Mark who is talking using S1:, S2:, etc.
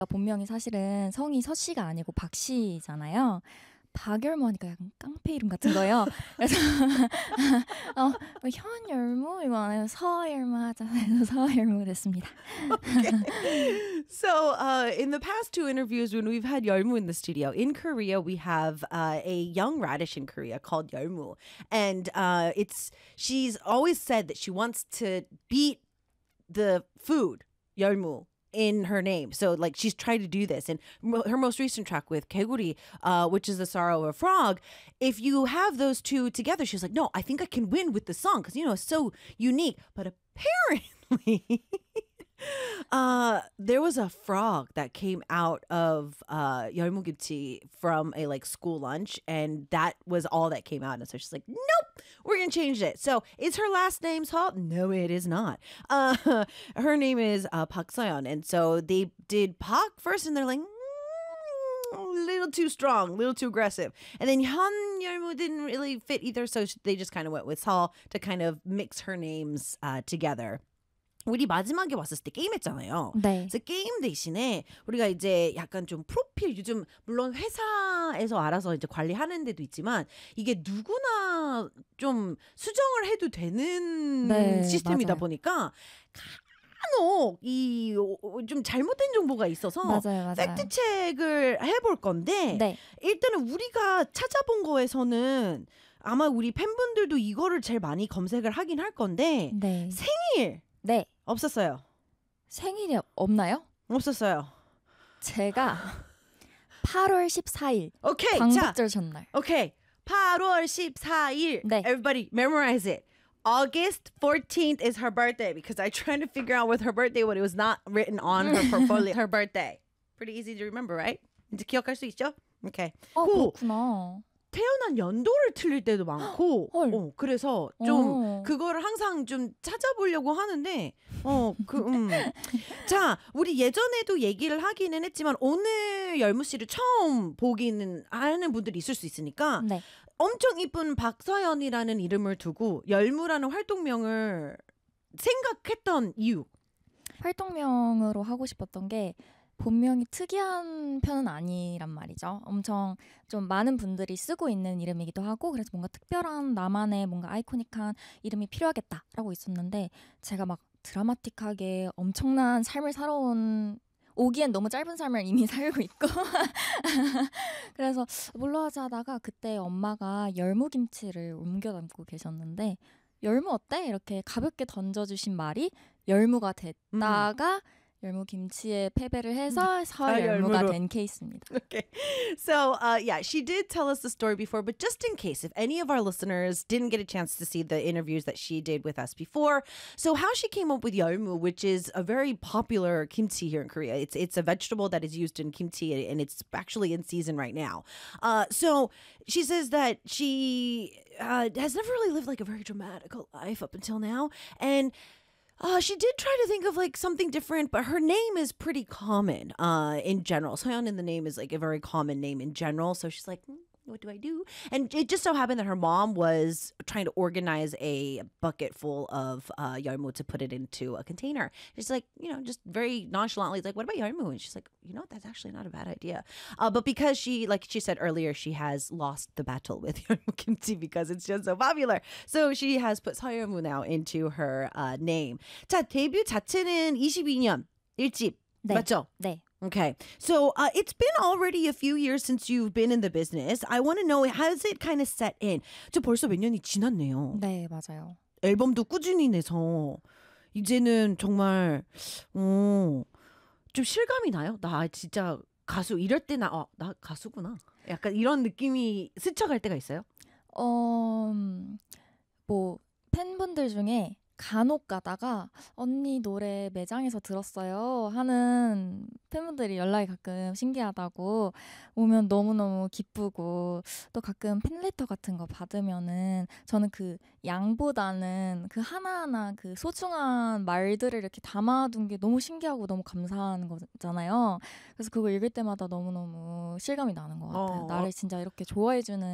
S1: 본명이 사실은 성이 서씨가 아니고 박씨잖아요. 박열무 하니까 약간 깡패 이름 같은 거예요. 그래서 현열무 이거 안 해요. 서열무 하자 해서 서열무 됐습니다.
S2: Okay. So, in the past two interviews, when we've had Yeolmu in the studio, in Korea, we have a young radish in Korea called Yeolmu. And she's always said that she wants to beat the food, Yeolmu, in her name. So like she's tried to do this. And her most recent track with Kaeguri, which is The Sorrow of a Frog, if you have those two together, she's like, no, I think I can win with the song because, it's so unique. But apparently... there was a frog that came out of 열무김치 from a school lunch, and that was all that came out. And so she's like, nope, we're gonna change it. So is her last name Seo? No, it is not. Her name is Park Soyeon, and so they did Park first, and they're like, a little too strong, a little too aggressive. And then Hyun Yeolmu didn't really fit either, so they just kind of went with Seo to kind of mix her names together. 우리 마지막에 왔을 때 게임했잖아요.
S1: 네.
S2: 그래서 게임 대신에 우리가 이제 약간 좀 프로필 요즘 물론 회사에서 알아서 이제 관리하는 데도 있지만 이게 누구나 좀 수정을 해도 되는
S1: 네,
S2: 시스템이다
S1: 맞아요.
S2: 보니까 간혹 이 좀 잘못된 정보가 있어서
S1: 맞아요.
S2: 팩트 체크를 해볼 건데
S1: 네.
S2: 일단은 우리가 찾아본 거에서는 아마 우리 팬분들도 이거를 제일 많이 검색을 하긴 할 건데
S1: 네.
S2: 생일
S1: 네.
S2: 없었어요.
S1: 생일이 없나요?
S2: 없었어요.
S1: 제가 8월 14일
S2: 오케이.
S1: 광복절 전날.
S2: 오케이. 8월 14일.
S1: 네.
S2: Everybody memorize it. August 14th is her birthday because I tried to figure out with her birthday what it was not written on her portfolio. Her birthday. Pretty easy to remember, right? 이제 기억할 수 있죠? Okay.
S1: 그렇구나.
S2: 태어난 연도를 틀릴 때도 많고,
S1: 헐.
S2: 그래서 좀 그거를 항상 좀 찾아보려고 하는데, 자, 우리 예전에도 얘기를 하기는 했지만 오늘 열무 씨를 처음 보기는 하는 분들이 있을 수 있으니까
S1: 네.
S2: 엄청 이쁜 박서연이라는 이름을 두고 열무라는 활동명을 생각했던 이유.
S1: 활동명으로 하고 싶었던 게 본명이 특이한 편은 아니란 말이죠. 엄청 좀 많은 분들이 쓰고 있는 이름이기도 하고 그래서 뭔가 특별한 나만의 뭔가 아이코닉한 이름이 필요하겠다라고 있었는데 제가 막 드라마틱하게 엄청난 삶을 살아온 오기엔 너무 짧은 삶을 이미 살고 있고 그래서 뭘로 하자 하다가 그때 엄마가 열무김치를 옮겨 담고 계셨는데 열무 어때? 이렇게 가볍게 던져주신 말이 열무가 됐다가 열무김치에 패배를 해서 서열무가 된 케이스입니다.
S2: Okay. So, yeah, she did tell us the story before, but just in case, if any of our listeners didn't get a chance to see the interviews that she did with us before, so how she came up with yeolmu, which is a very popular kimchi here in Korea. It's a vegetable that is used in kimchi, and it's actually in season right now. So she says that she has never really lived a very dramatic life up until now, and she did try to think of something different, but her name is pretty common in general. Soyeon in the name is a very common name in general. So she's like, what do I do? And it just so happened that her mom was trying to organize a bucket full of yeolmu to put it into a container. She's like, just very nonchalantly, like, what about yeolmu? And she's like, that's actually not a bad idea. But because she, like she said earlier, she has lost the battle with yeolmu kimchi because it's just so popular. So she has put 서열무 now into her name. 자, 데뷔 자체는 22년 1집.
S1: 네.
S2: 맞죠?
S1: 네.
S2: Okay. So it's been already a few years since you've been in the business. I want to know, has it kind of set in? 저 벌써 몇 년이 지났네요.
S1: 네, 맞아요.
S2: 앨범도 꾸준히 내서 이제는 정말 좀 실감이 나요. 나 진짜 가수 이럴 때 나 가수구나. 약간 이런 느낌이 스쳐갈 때가 있어요?
S1: 뭐 팬분들 중에 간혹 가다가 언니 노래 매장에서 들었어요 하는 팬분들이 연락이 가끔 신기하다고 오면 너무너무 기쁘고 또 가끔 팬레터 같은 거 받으면은 저는 그 양보다는 그 하나하나 그 소중한 말들을 이렇게 담아둔 게 너무 신기하고 너무 감사한 거잖아요. 그래서 그거 읽을 때마다 너무너무 실감이 나는 것 같아요. 나를 진짜 이렇게 좋아해주는